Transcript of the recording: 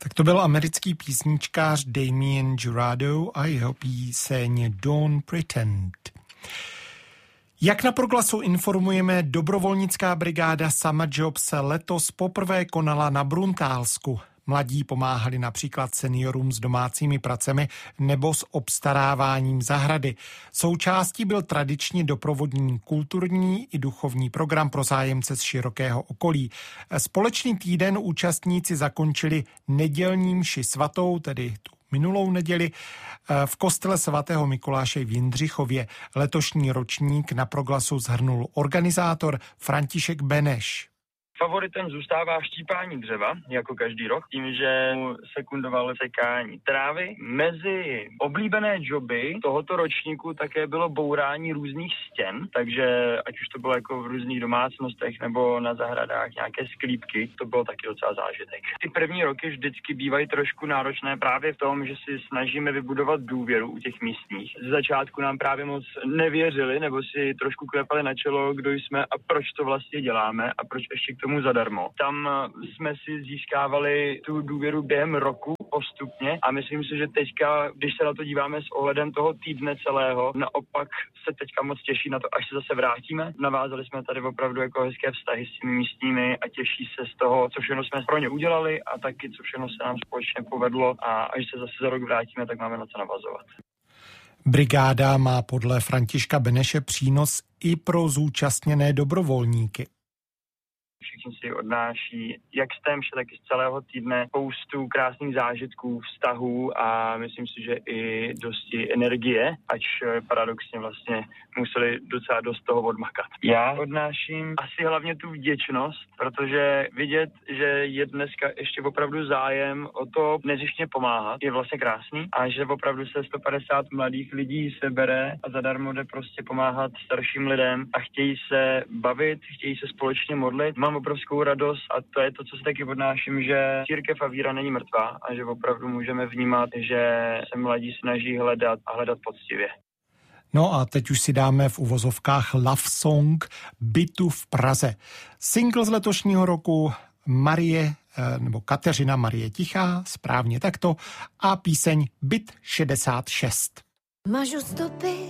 Tak to byl americký písničkář Damien Jurado a jeho píseň Don't Pretend. Jak na Proglasu informujeme, dobrovolnická brigáda Summer Job se letos poprvé konala na Bruntálsku. Mladí pomáhali například seniorům s domácími pracemi nebo s obstaráváním zahrady. Součástí byl tradičně doprovodný kulturní i duchovní program pro zájemce z širokého okolí. Společný týden účastníci zakončili nedělní mši svatou, tedy tu minulou neděli, v kostele svatého Mikuláše v Jindřichově. Letošní ročník na Proglasu shrnul organizátor František Beneš. Favoritem zůstává štípání dřeva, jako každý rok, tím, že mu sekundovalo sekání trávy. Mezi oblíbené joby tohoto ročníku také bylo bourání různých stěn, takže ať už to bylo jako v různých domácnostech nebo na zahradách nějaké sklípky, to bylo taky docela zážitek. Ty první roky vždycky bývají trošku náročné právě v tom, že si snažíme vybudovat důvěru u těch místních. Z začátku nám právě moc nevěřili nebo si trošku klepali na čelo, kdo jsme a proč to vlastně děláme a proč ještě k tomu zadarmo. Tam jsme si získávali tu důvěru během roku postupně a myslím si, že teďka, když se na to díváme s ohledem toho týdne celého, naopak se teďka moc těší na to, až se zase vrátíme. Navázali jsme tady opravdu jako hezké vztahy s těmi místními a těší se z toho, co všechno jsme pro ně udělali a taky, co všechno se nám společně povedlo a až se zase za rok vrátíme, tak máme na co navazovat. Brigáda má podle Františka Beneše přínos i pro zúčastněné dobrovolníky. Všichni si odnáší jak z té mše, tak i z celého týdne spoustu krásných zážitků, vztahů a myslím si, že i dosti energie, ač paradoxně vlastně museli docela dost toho odmakat. Já odnáším asi hlavně tu vděčnost, protože vidět, že je dneska ještě opravdu zájem o to nezištně pomáhat, je vlastně krásný a že opravdu se 150 mladých lidí sebere a zadarmo jde prostě pomáhat starším lidem a chtějí se bavit, chtějí se společně modlit. Mám obrovskou radost a to je to, co si taky odnáším, že církev a víra není mrtvá a že opravdu můžeme vnímat, že se mladí snaží hledat a hledat poctivě. No a teď už si dáme v uvozovkách love song Bytu v Praze. Single z letošního roku Marie, nebo Kateřina Marie Tichá, správně takto, a píseň Byt 66. Mažu stopy